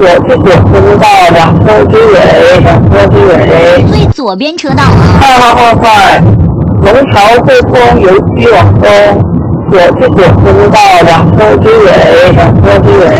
左去左车道，两车之尾，两车之尾。 最左边车道啊。 2号后快，龙桥汇丰由西往东，左去左车道，两车之尾，两车之尾。